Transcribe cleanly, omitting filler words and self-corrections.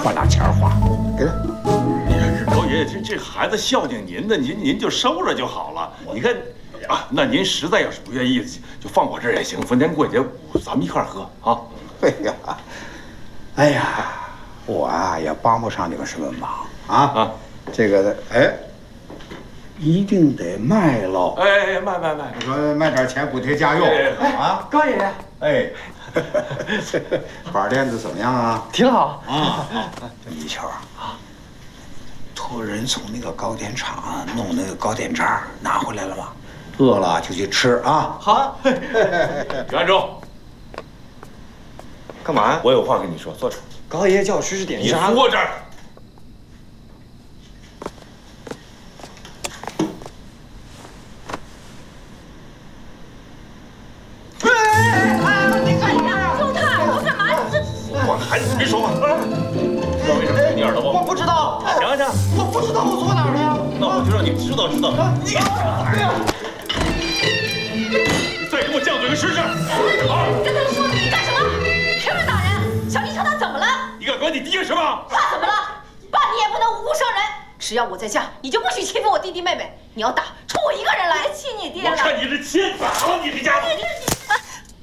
把那钱花，给他。 高爷爷，这孩子孝敬您的，您就收着就好了。你看啊，那您实在要是不愿意，就放我这儿也行。逢年过节咱们一块儿喝啊。 哎呀，我啊也帮不上你们什么忙啊。这个一定得卖喽。 哎，卖！ 你说卖点钱补贴家用啊？ 高爷爷， 哎，板店子怎么样啊？ 挺好啊。一球啊，托人从那个糕点厂弄那个糕点渣拿回来了吗？饿了就去吃啊。 好。 站住！ 干嘛呀？ 我有话跟你说，坐这儿。 高爷爷叫我吃点你啥？ 坐这儿。别说话！知道为什么进你耳朵不？ 我不知道。 想想， 我不知道我错哪儿了呀？ 那我就让你知道。你再给我犟嘴个试试！啊！ 跟他说你干什么？凭什么打人？小丽说他怎么了？ 你敢管你爹什么？ 他怎么了？爸，你也不能无故伤人。只要我在家，你就不许欺负我弟弟妹妹。你要打，冲我一个人来。别气你爹了！ 我看你是欠打了你这家伙！